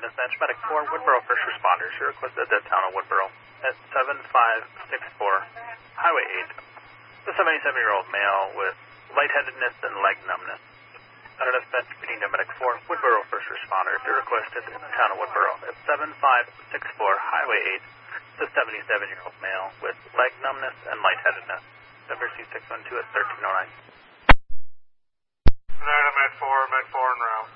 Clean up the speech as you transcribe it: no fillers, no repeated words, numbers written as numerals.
Dispatch Medic 4, Woodboro First Responders. You're requested at the town of Woodboro at 7564 Highway 8. The 77-year-old male with lightheadedness and leg numbness. Under Dispatch Meeting to Medic 4, Woodboro First Responders. You're requested in the town of Woodboro at 7564 Highway 8. The 77-year-old male with leg numbness and lightheadedness. Number C612 at 1309. Med 4 en route.